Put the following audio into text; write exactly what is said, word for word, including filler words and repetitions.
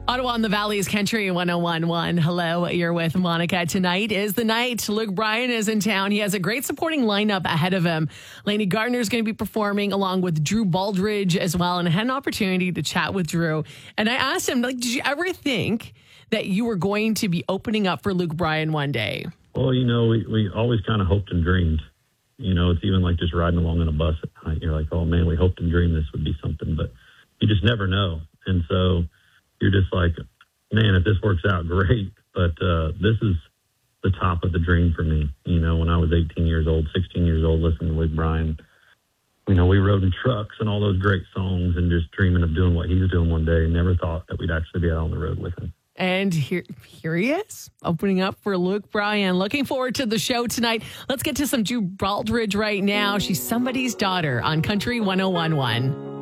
Ottawa on the Valley's Country one oh one point one. Hello, you're with Monica. Tonight is the night. Luke Bryan is in town. He has a great supporting lineup ahead of him. Lainey Gardner is going to be performing along with Drew Baldridge as well. And I had an opportunity to chat with Drew. And I asked him, like, did you ever think that you were going to be opening up for Luke Bryan one day? Well, you know, we, we always kind of hoped and dreamed. You know, it's even like just riding along in a bus at night. You're like, oh, man, we hoped and dreamed this would be something. But you just never know. And so you're just like, man, if this works out, great. But uh, this is the top of the dream for me. You know, when I was eighteen years old, sixteen years old, listening to Luke Bryan, you know, we rode in trucks and all those great songs and just dreaming of doing what he was doing one day. Never thought that we'd actually be out on the road with him. And here, here he is, opening up for Luke Bryan. Looking forward to the show tonight. Let's get to some Drew Baldridge right now. She's Somebody's Daughter on Country one oh one point one.